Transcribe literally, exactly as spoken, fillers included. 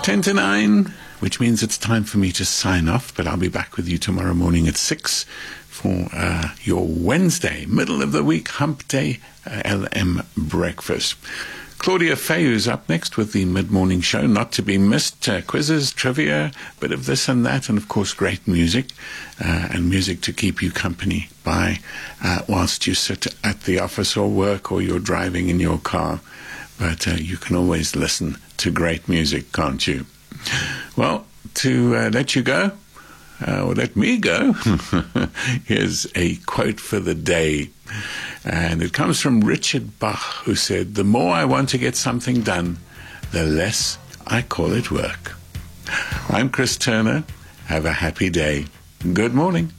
ten to nine, which means it's time for me to sign off, but I'll be back with you tomorrow morning at six for uh, your Wednesday, middle of the week, hump day, uh, L M breakfast. Claudia Fayou's up next with the mid-morning show, not to be missed. Uh, quizzes, trivia, bit of this and that, and of course great music, uh, and music to keep you company by uh, whilst you sit at the office or work or you're driving in your car. But uh, you can always listen to great music, can't you? Well, to uh, let you go, uh, or let me go, here's a quote for the day. And it comes from Richard Bach, who said, "The more I want to get something done, the less I call it work." I'm Chris Turner. Have a happy day. Good morning.